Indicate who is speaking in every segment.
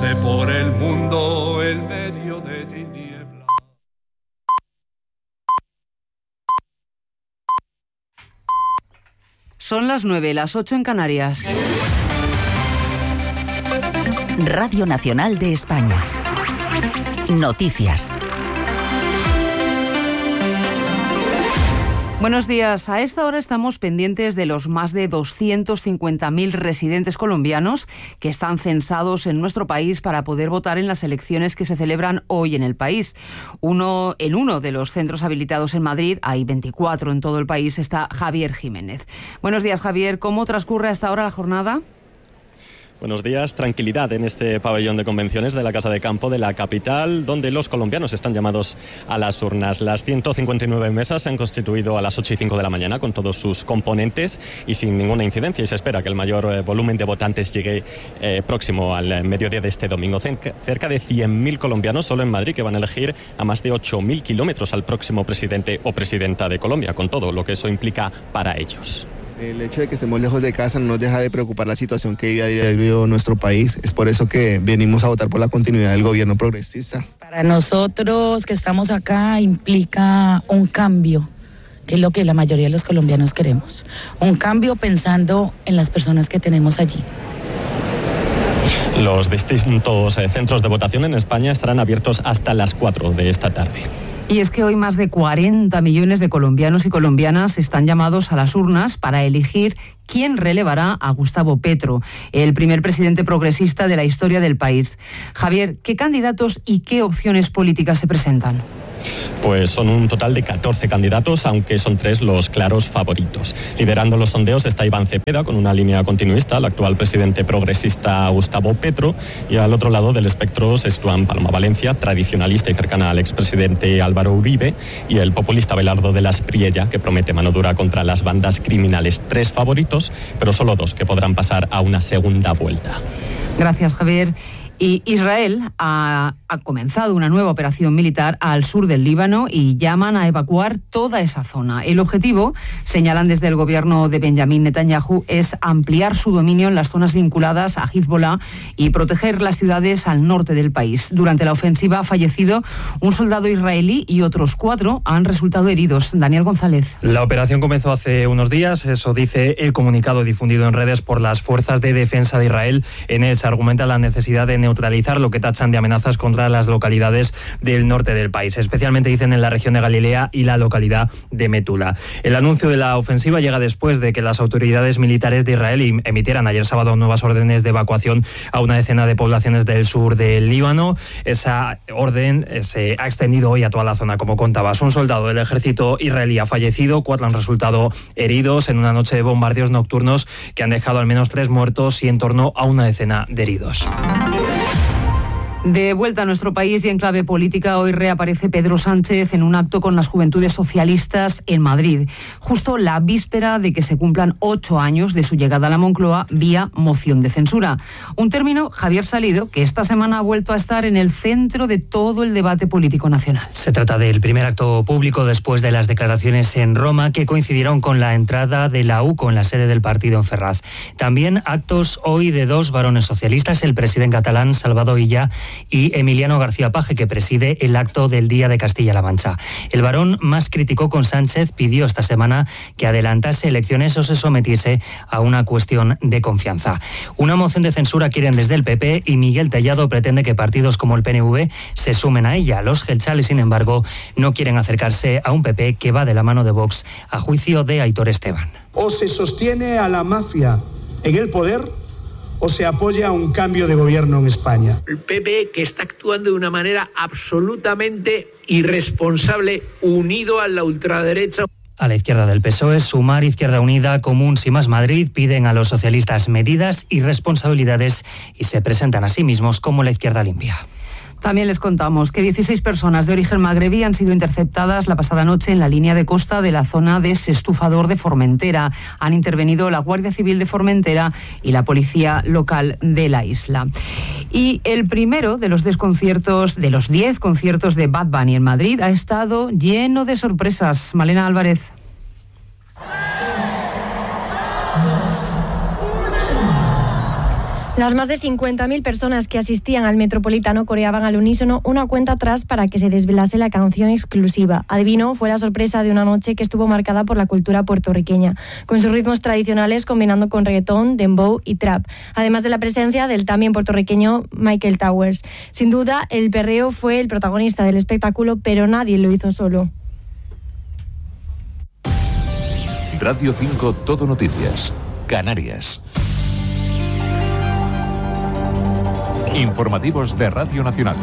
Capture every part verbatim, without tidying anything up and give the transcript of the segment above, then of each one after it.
Speaker 1: esparce por el mundo en medio de tinieblas.
Speaker 2: Son las nueve, las ocho en Canarias.
Speaker 3: Radio Nacional de España. Noticias.
Speaker 2: Buenos días. A esta hora estamos pendientes de los más de doscientos cincuenta mil residentes colombianos que están censados en nuestro país para poder votar en las elecciones que se celebran hoy en el país. Uno, en uno de los centros habilitados en Madrid, hay veinticuatro en todo el país, está Javier Jiménez. Buenos días, Javier. ¿Cómo transcurre hasta ahora la jornada?
Speaker 4: Buenos días. Tranquilidad en este pabellón de convenciones de la Casa de Campo de la capital, donde los colombianos están llamados a las urnas. Las ciento cincuenta y nueve mesas se han constituido a las ocho y cinco de la mañana con todos sus componentes y sin ninguna incidencia, y se espera que el mayor eh, volumen de votantes llegue eh, próximo al mediodía de este domingo. Cerca de cien mil colombianos solo en Madrid, que van a elegir a más de ocho mil kilómetros al próximo presidente o presidenta de Colombia, con todo lo que eso implica para ellos.
Speaker 5: El hecho de que estemos lejos de casa no nos deja de preocupar la situación que vive a diario nuestro país. Es por eso que venimos a votar por la continuidad del gobierno progresista.
Speaker 6: Para nosotros que estamos acá implica un cambio, que es lo que la mayoría de los colombianos queremos. Un cambio pensando en las personas que tenemos allí.
Speaker 4: Los distintos eh, centros de votación en España estarán abiertos hasta las cuatro de esta tarde.
Speaker 2: Y es que hoy más de cuarenta millones de colombianos y colombianas están llamados a las urnas para elegir quién relevará a Gustavo Petro, el primer presidente progresista de la historia del país. Javier, ¿qué candidatos y qué opciones políticas se presentan?
Speaker 4: Pues son un total de catorce candidatos, aunque son tres los claros favoritos. Liderando los sondeos está Iván Cepeda, con una línea continuista, el actual presidente progresista Gustavo Petro, y al otro lado del espectro se sitúan Paloma Valencia, tradicionalista y cercana al expresidente Álvaro Uribe, y el populista Abelardo de la Espriella, que promete mano dura contra las bandas criminales. Tres favoritos, pero solo dos que podrán pasar a una segunda vuelta.
Speaker 2: Gracias, Javier. Y Israel ha, ha comenzado una nueva operación militar al sur del Líbano y llaman a evacuar toda esa zona. El objetivo, señalan desde el gobierno de Benjamín Netanyahu, es ampliar su dominio en las zonas vinculadas a Hezbollah y proteger las ciudades al norte del país. Durante la ofensiva ha fallecido un soldado israelí y otros cuatro han resultado heridos. Daniel González.
Speaker 7: La operación comenzó hace unos días, eso dice el comunicado difundido en redes por las fuerzas de defensa de Israel. En él se argumenta la necesidad de neutralizar lo que tachan de amenazas contra las localidades del norte del país, especialmente dicen en la región de Galilea y la localidad de Metula. El anuncio de la ofensiva llega después de que las autoridades militares de Israel emitieran ayer sábado nuevas órdenes de evacuación a una decena de poblaciones del sur del Líbano. Esa orden se ha extendido hoy a toda la zona, como contabas. Un soldado del ejército israelí ha fallecido, cuatro han resultado heridos en una noche de bombardeos nocturnos que han dejado al menos tres muertos y en torno a una decena de heridos.
Speaker 2: De vuelta a nuestro país y en clave política, hoy reaparece Pedro Sánchez en un acto con las Juventudes Socialistas en Madrid, justo la víspera de que se cumplan ocho años de su llegada a la Moncloa vía moción de censura. Un término, Javier Salido, que esta semana ha vuelto a estar en el centro de todo el debate político nacional.
Speaker 8: Se trata del primer acto público después de las declaraciones en Roma que coincidieron con la entrada de la U C O en la sede del partido en Ferraz. También actos hoy de dos varones socialistas, el presidente catalán Salvador Illa y Emiliano García Paje, que preside el acto del Día de Castilla-La Mancha. El varón más criticó con Sánchez pidió esta semana que adelantase elecciones o se sometiese a una cuestión de confianza. Una moción de censura quieren desde el P P y Miguel Tellado pretende que partidos como el P N V se sumen a ella. Los gelchales, sin embargo, no quieren acercarse a un P P que va de la mano de Vox, a juicio de Aitor Esteban.
Speaker 9: O se sostiene a la mafia en el poder o se apoya a un cambio de gobierno en España.
Speaker 10: El P P, que está actuando de una manera absolutamente irresponsable, unido a la ultraderecha.
Speaker 8: A la izquierda del P S O E, Sumar, Izquierda Unida, Comuns y Más Madrid piden a los socialistas medidas y responsabilidades y se presentan a sí mismos como la izquierda limpia.
Speaker 2: También les contamos que dieciséis personas de origen magrebí han sido interceptadas la pasada noche en la línea de costa de la zona de Sestufador de Formentera. Han intervenido la Guardia Civil de Formentera y la policía local de la isla. Y el primero de los diez conciertos, de los diez conciertos de Bad Bunny en Madrid ha estado lleno de sorpresas. Malena Álvarez.
Speaker 11: Las más de cincuenta mil personas que asistían al Metropolitano coreaban al unísono una cuenta atrás para que se desvelase la canción exclusiva. Adivino fue la sorpresa de una noche que estuvo marcada por la cultura puertorriqueña, con sus ritmos tradicionales combinando con reggaetón, dembow y trap, además de la presencia del también puertorriqueño Michael Towers. Sin duda, el perreo fue el protagonista del espectáculo, pero nadie lo hizo solo.
Speaker 12: Radio cinco Todo Noticias, Canarias. Informativos de Radio Nacional.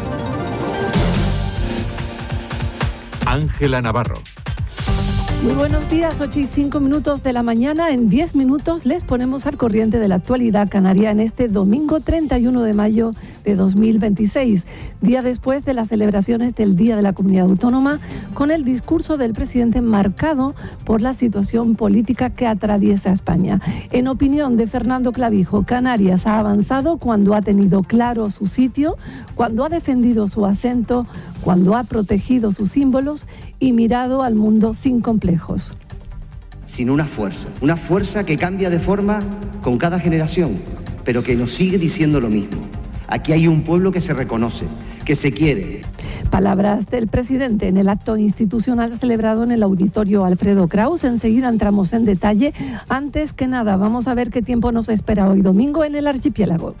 Speaker 12: Ángela Navarro.
Speaker 13: Muy buenos días, ocho y cinco minutos de la mañana. En diez minutos les ponemos al corriente de la actualidad canaria en este domingo treinta y uno de mayo de dos mil veintiséis, día después de las celebraciones del Día de la Comunidad Autónoma, con el discurso del presidente marcado por la situación política que atraviesa España. En opinión de Fernando Clavijo, Canarias ha avanzado cuando ha tenido claro su sitio, cuando ha defendido su acento, cuando ha protegido sus símbolos y mirado al mundo sin complejos.
Speaker 14: Sin una fuerza, una fuerza que cambia de forma con cada generación, pero que nos sigue diciendo lo mismo. Aquí hay un pueblo que se reconoce, que se quiere.
Speaker 13: Palabras del presidente en el acto institucional celebrado en el auditorio Alfredo Kraus. Enseguida entramos en detalle. Antes que nada, vamos a ver qué tiempo nos espera hoy domingo en el archipiélago.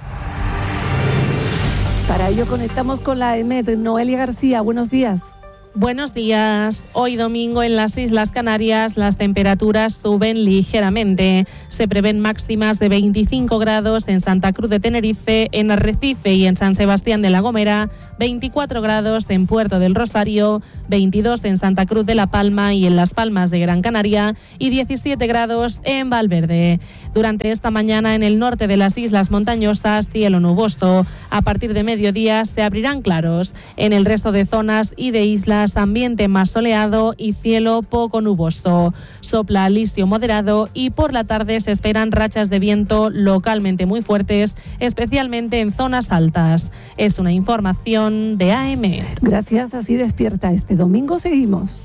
Speaker 13: Para ello conectamos con la E M E T. Noelia García, buenos días.
Speaker 15: Buenos días. Hoy domingo en las Islas Canarias las temperaturas suben ligeramente. Se prevén máximas de veinticinco grados en Santa Cruz de Tenerife, en Arrecife y en San Sebastián de la Gomera, veinticuatro grados en Puerto del Rosario, veintidós en Santa Cruz de la Palma y en Las Palmas de Gran Canaria y diecisiete grados en Valverde. Durante esta mañana en el norte de las islas montañosas, cielo nuboso. A partir de mediodía se abrirán claros. En el resto de zonas y de islas, ambiente más soleado y cielo poco nuboso. Sopla alisio moderado y por la tarde se esperan rachas de viento localmente muy fuertes, especialmente en zonas altas. Es una información de A M E.
Speaker 13: Gracias, así despierta este domingo. Seguimos.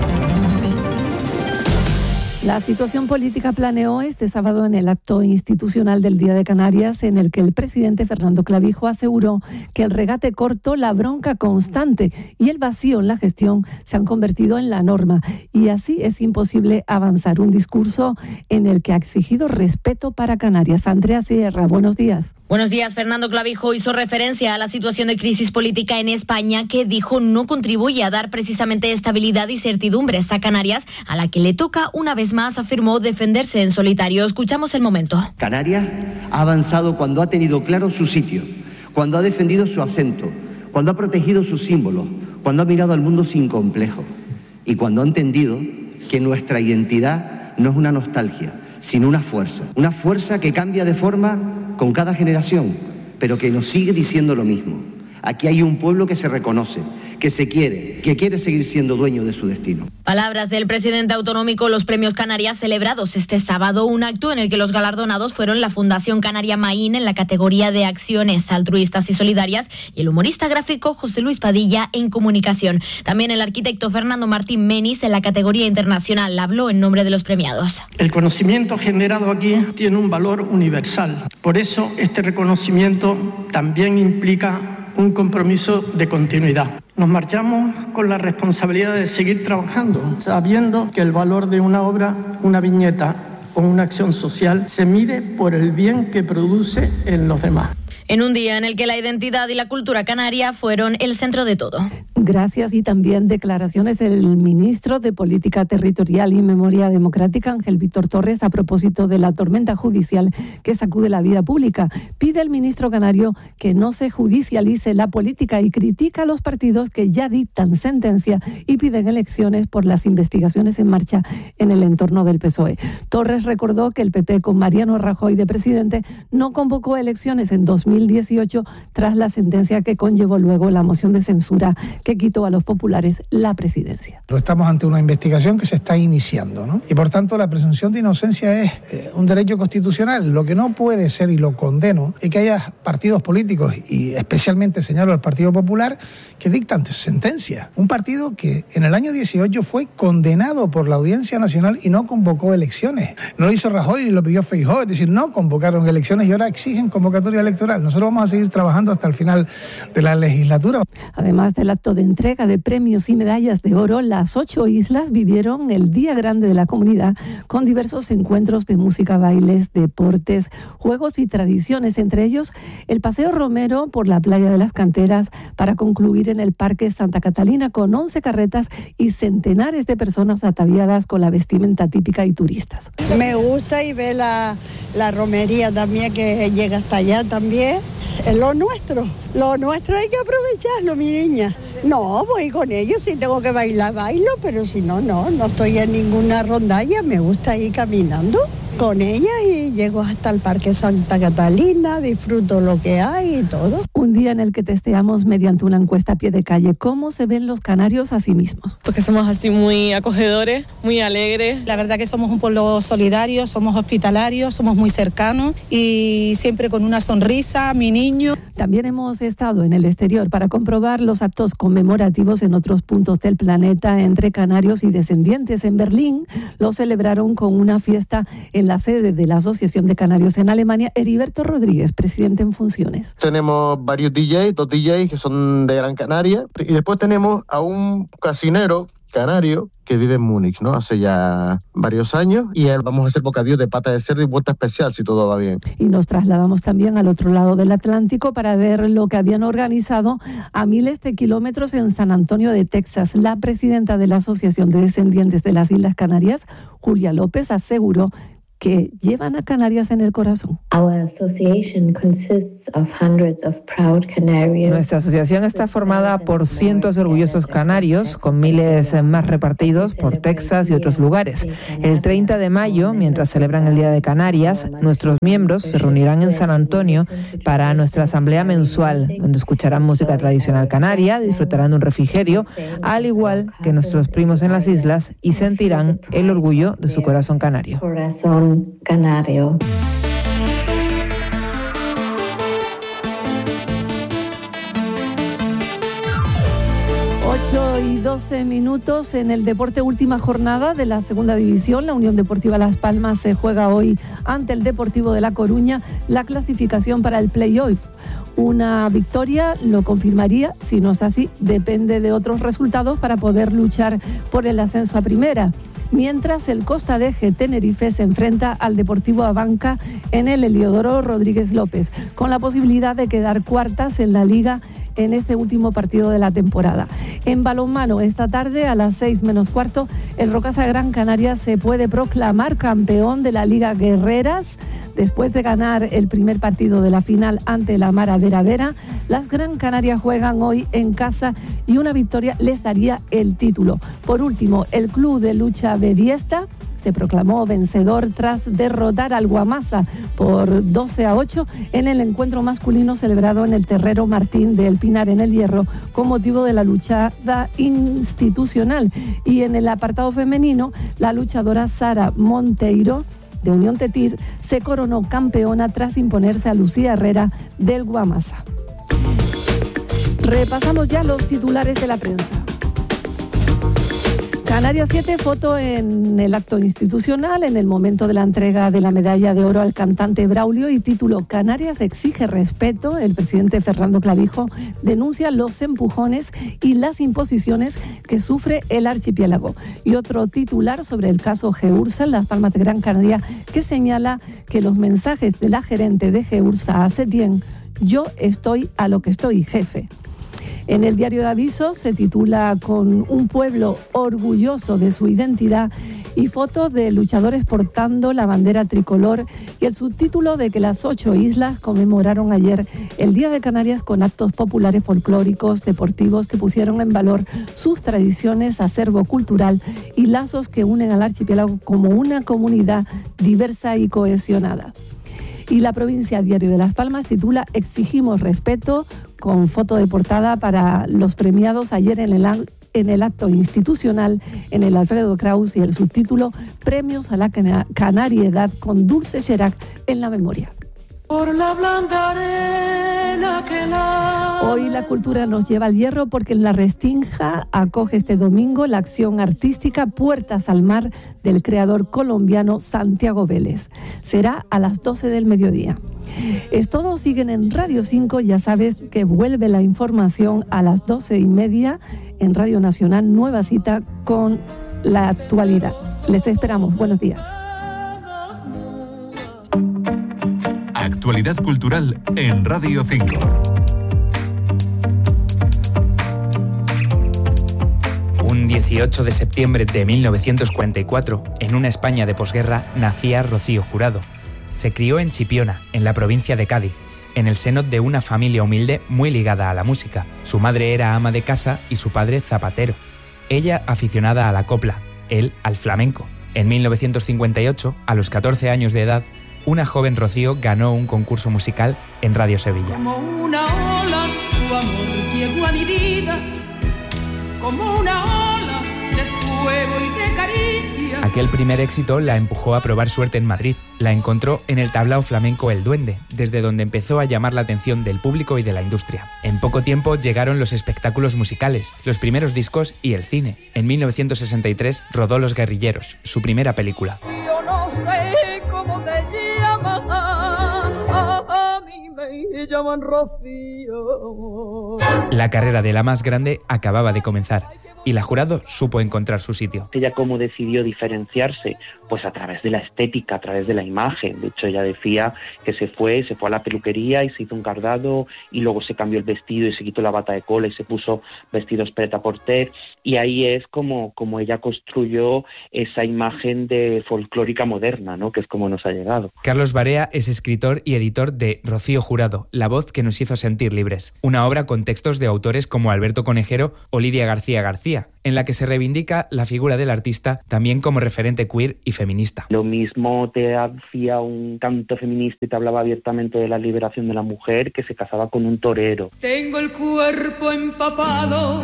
Speaker 13: La situación política planeó este sábado en el acto institucional del Día de Canarias, en el que el presidente Fernando Clavijo aseguró que el regate corto, la bronca constante y el vacío en la gestión se han convertido en la norma y así es imposible avanzar. Un discurso en el que ha exigido respeto para Canarias. Andrea Sierra, buenos días.
Speaker 16: Buenos días. Fernando Clavijo hizo referencia a la situación de crisis política en España, que dijo no contribuye a dar precisamente estabilidad y certidumbres a Canarias, a la que le toca una vez más, afirmó, defenderse en solitario. Escuchamos el momento.
Speaker 14: Canarias ha avanzado cuando ha tenido claro su sitio, cuando ha defendido su acento, cuando ha protegido sus símbolos, cuando ha mirado al mundo sin complejo y cuando ha entendido que nuestra identidad no es una nostalgia, sino una fuerza. Una fuerza que cambia de forma con cada generación, pero que nos sigue diciendo lo mismo. Aquí hay un pueblo que se reconoce, que se quiere, que quiere seguir siendo dueño de su destino.
Speaker 16: Palabras del presidente autonómico. Los premios Canarias celebrados este sábado, un acto en el que los galardonados fueron la Fundación Canaria Maín en la categoría de acciones altruistas y solidarias y el humorista gráfico José Luis Padilla en comunicación. También el arquitecto Fernando Martín Menis en la categoría internacional habló en nombre de los premiados.
Speaker 17: El conocimiento generado aquí tiene un valor universal. Por eso este reconocimiento también implica un compromiso de continuidad. Nos marchamos con la responsabilidad de seguir trabajando, sabiendo que el valor de una obra, una viñeta o una acción social se mide por el bien que produce en los demás.
Speaker 16: En un día en el que la identidad y la cultura canaria fueron el centro de todo.
Speaker 13: Gracias. Y también declaraciones del ministro de Política Territorial y Memoria Democrática, Ángel Víctor Torres, a propósito de la tormenta judicial que sacude la vida pública. Pide al ministro canario que no se judicialice la política y critica a los partidos que ya dictan sentencia y piden elecciones por las investigaciones en marcha en el entorno del P S O E. Torres recordó que el P P, con Mariano Rajoy de presidente, no convocó elecciones en dos mil mil dieciocho tras la sentencia que conllevó luego la moción de censura que quitó a los populares la presidencia.
Speaker 18: Estamos ante una investigación que se está iniciando, ¿no? Y por tanto la presunción de inocencia es eh, un derecho constitucional. Lo que no puede ser, y lo condeno, es que haya partidos políticos, y especialmente señalo al Partido Popular, que dictan sentencias. Un partido que en el año dieciocho fue condenado por la Audiencia Nacional y no convocó elecciones. No lo hizo Rajoy ni lo pidió Feijóo, es decir, no convocaron elecciones y ahora exigen convocatoria electoral. Nosotros vamos a seguir trabajando hasta el final de la legislatura.
Speaker 13: Además del acto de entrega de premios y medallas de oro, las ocho islas vivieron el Día Grande de la Comunidad con diversos encuentros de música, bailes, deportes, juegos y tradiciones, entre ellos el Paseo Romero por la Playa de las Canteras, para concluir en el Parque Santa Catalina con once carretas y centenares de personas ataviadas con la vestimenta típica y turistas.
Speaker 19: Me gusta y ver la, la romería también que llega hasta allá también. Es lo nuestro, lo nuestro hay que aprovecharlo, mi niña. No, voy con ellos, si tengo que bailar, bailo, pero si no, no, no estoy en ninguna rondalla, me gusta ir caminando con ella y llego hasta el Parque Santa Catalina, disfruto lo que hay y todo.
Speaker 13: Un día en el que testeamos mediante una encuesta a pie de calle cómo se ven los canarios a sí mismos.
Speaker 20: Porque somos así muy acogedores, muy alegres.
Speaker 21: La verdad que somos un pueblo solidario, somos hospitalarios, somos muy cercanos y siempre con una sonrisa, mi niño.
Speaker 13: También hemos estado en el exterior para comprobar los actos conmemorativos en otros puntos del planeta entre canarios y descendientes. En Berlín lo celebraron con una fiesta en la sede de la Asociación de Canarios en Alemania. Heriberto Rodríguez, presidente en funciones.
Speaker 22: Tenemos varios D Js, dos D Js que son de Gran Canaria, y después tenemos a un cocinero canario que vive en Múnich, ¿no? Hace ya varios años, y él vamos a hacer bocadillos de pata de cerdo y vuelta especial si todo va bien.
Speaker 13: Y nos trasladamos también al otro lado del Atlántico para ver lo que habían organizado a miles de kilómetros en San Antonio de Texas. La presidenta de la Asociación de Descendientes de las Islas Canarias, Julia López, aseguró que llevan a Canarias en el corazón.
Speaker 23: Nuestra asociación está formada por cientos de orgullosos canarios, con miles más repartidos por Texas y otros lugares. El treinta de mayo, mientras celebran el Día de Canarias, nuestros miembros se reunirán en San Antonio para nuestra asamblea mensual, donde escucharán música tradicional canaria, disfrutarán de un refrigerio, al igual que nuestros primos en las islas, y sentirán el orgullo de su corazón canario.
Speaker 24: Canario.
Speaker 13: ocho y doce minutos en el deporte, última jornada de la segunda división. La Unión Deportiva Las Palmas se juega hoy ante el Deportivo de La Coruña la clasificación para el play-off. Una victoria lo confirmaría, si no es así, depende de otros resultados para poder luchar por el ascenso a primera. Mientras el Costa de Eje Tenerife se enfrenta al Deportivo Abanca en el Heliodoro Rodríguez López, con la posibilidad de quedar cuartas en la Liga en este último partido de la temporada. En balonmano, esta tarde a las seis menos cuarto, el Rocasa Gran Canaria se puede proclamar campeón de la Liga Guerreras. Después de ganar el primer partido de la final ante la Mara Vera Vera, las Gran Canarias juegan hoy en casa y una victoria les daría el título. Por último, el Club de Lucha Bediesta se proclamó vencedor tras derrotar al Guamasa por doce a ocho en el encuentro masculino celebrado en el Terrero Martín del Pinar en el Hierro con motivo de la luchada institucional. Y en el apartado femenino, la luchadora Sara Monteiro de Unión Tetir se coronó campeona tras imponerse a Lucía Herrera del Guamasa. Repasamos ya los titulares de la prensa. Canarias siete, foto en el acto institucional en el momento de la entrega de la medalla de oro al cantante Braulio, y título: Canarias exige respeto. El presidente Fernando Clavijo denuncia los empujones y las imposiciones que sufre el archipiélago. Y otro titular sobre el caso GEURSA en Las Palmas de Gran Canaria, que señala que los mensajes de la gerente de GEURSA a Setién: yo estoy a lo que estoy, jefe. En el diario de Avisos se titula con un pueblo orgulloso de su identidad y fotos de luchadores portando la bandera tricolor, y el subtítulo de que las ocho islas conmemoraron ayer el Día de Canarias con actos populares folclóricos, deportivos que pusieron en valor sus tradiciones, acervo cultural y lazos que unen al archipiélago como una comunidad diversa y cohesionada. Y la provincia Diario de Las Palmas titula Exigimos respeto, con foto de portada para los premiados ayer en el, en el acto institucional en el Alfredo Kraus, y el subtítulo Premios a la Canariedad con Dulce Cherac en la memoria.
Speaker 1: Por la blanda arena que la...
Speaker 13: Hoy la cultura nos lleva al hierro, porque en La Restinga acoge este domingo la acción artística Puertas al Mar del creador colombiano Santiago Vélez. Será a las doce del mediodía. Es todo, siguen en Radio cinco, ya sabes que vuelve la información a las doce y media en Radio Nacional, nueva cita con la actualidad. Les esperamos, buenos días.
Speaker 12: Actualidad cultural en Radio cinco.
Speaker 3: Un dieciocho de septiembre de mil novecientos cuarenta y cuatro, en una España de posguerra, nacía Rocío Jurado. Se crió en Chipiona, en la provincia de Cádiz, en el seno de una familia humilde muy ligada a la música. Su madre era ama de casa y su padre zapatero. Ella aficionada a la copla, él al flamenco. En mil novecientos cincuenta y ocho, a los catorce años de edad, una joven Rocío ganó un concurso musical en Radio Sevilla.
Speaker 1: Como una ola, tu amor llegó a mi vida, como una ola de fuego y de caricia.
Speaker 3: Aquel primer éxito la empujó a probar suerte en Madrid. La encontró en el tablao flamenco El Duende, desde donde empezó a llamar la atención del público y de la industria. En poco tiempo llegaron los espectáculos musicales, los primeros discos y el cine. En mil novecientos sesenta y tres rodó Los Guerrilleros, su primera película.
Speaker 1: Yo no sé cómo te llamas, a mí me llaman Rocío.
Speaker 3: La carrera de la más grande acababa de comenzar y la Jurado supo encontrar su sitio.
Speaker 5: Ella cómo decidió diferenciarse, pues a través de la estética, a través de la imagen. De hecho, ella decía que se fue, se fue a la peluquería y se hizo un cardado, y luego se cambió el vestido y se quitó la bata de cola y se puso vestidos prêt-à-porter, y ahí es como, como ella construyó esa imagen de folclórica moderna, ¿no? Que es como nos ha llegado.
Speaker 3: Carlos Barea es escritor y editor de Rocío Jurado, la voz que nos hizo sentir libres, una obra con textos de autores como Alberto Conejero o Lidia García García, en la que se reivindica la figura del artista también como referente queer y feminista.
Speaker 5: Lo mismo te hacía un canto feminista y te hablaba abiertamente de la liberación de la mujer, que se casaba con un torero.
Speaker 1: Tengo el cuerpo empapado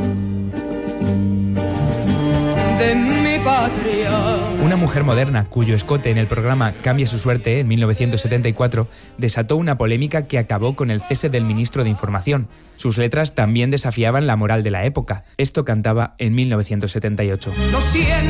Speaker 1: de mi patria.
Speaker 3: Una mujer moderna cuyo escote en el programa Cambie su suerte en mil novecientos setenta y cuatro desató una polémica que acabó con el cese del ministro de Información. Sus letras también desafiaban la moral de la época. Esto cantaba en mil novecientos setenta y ocho.
Speaker 1: Lo siento.